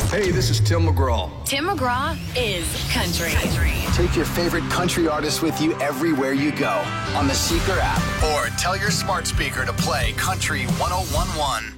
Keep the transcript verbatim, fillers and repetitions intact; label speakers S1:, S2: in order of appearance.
S1: Hey, this is Tim McGraw.
S2: Tim McGraw is country.
S3: country. Take your favorite country artist with you everywhere you go on the Seeker app. Or tell your smart speaker to play Country one oh one one.